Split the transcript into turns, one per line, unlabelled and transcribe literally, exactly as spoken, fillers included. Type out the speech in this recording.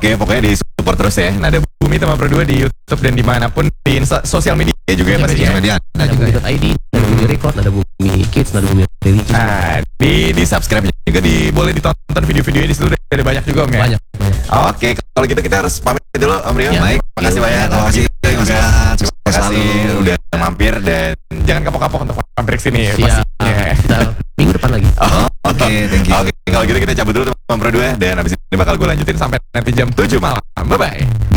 Oke, pokoknya di support terus ya. Nada Bumi Tema Pro dua di YouTube dan dimanapun di insta- sosial media juga ya pastinya.
Sosial media ada
Nada
juga ya.
Bumi.id, Nada Bumi Record, Nada Bumi Kids, Nada Bumi Religion.
Nah, di di subscribe juga di boleh ditonton video-videonya di situ ada banyak juga Om ya.
Banyak, banyak.
Oke, kalau gitu kita harus pamit dulu Om Rio.
Ya,
Baik, makasih
yuk.
banyak.
Terima kasih,
Terima
Mas
kasih.
Fuad. Sukses
Terima kasih
selalu.
udah mampir dan jangan kapok-kapok untuk mampir ke sini
Siap.
pastinya.
Kita minggu depan lagi.
Oh,
Oke, thank you.
Oke, kalau gitu kita cabut dulu Teman Pro dua dan habis ini bakal gue lanjutin sampai nanti jam tujuh malam. Bye bye.